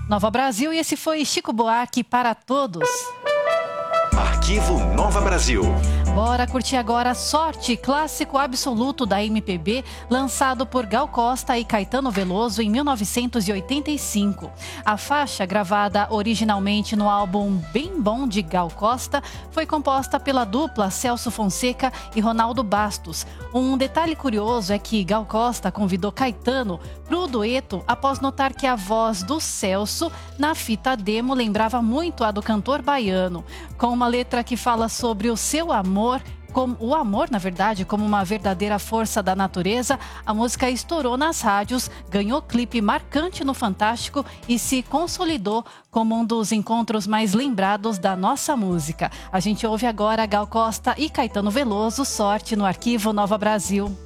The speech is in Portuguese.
Nova Brasil, e esse foi Chico Buarque para todos. Arquivo Nova Brasil. Bora curtir agora Sorte, clássico absoluto da MPB, lançado por Gal Costa e Caetano Veloso em 1985. A faixa, gravada originalmente no álbum Bem Bom de Gal Costa, foi composta pela dupla Celso Fonseca e Ronaldo Bastos. Um detalhe curioso é que Gal Costa convidou Caetano para o dueto após notar que a voz do Celso na fita demo lembrava muito a do cantor baiano, com uma letra que fala sobre o seu amor, como o amor, na verdade, como uma verdadeira força da natureza. A música estourou nas rádios, ganhou clipe marcante no Fantástico e se consolidou como um dos encontros mais lembrados da nossa música. A gente ouve agora Gal Costa e Caetano Veloso, Sorte, no Arquivo Nova Brasil.